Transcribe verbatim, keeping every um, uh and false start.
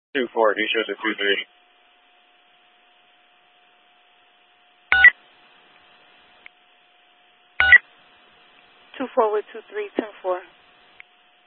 Two four. He shows a two three. Two four with two three ten four.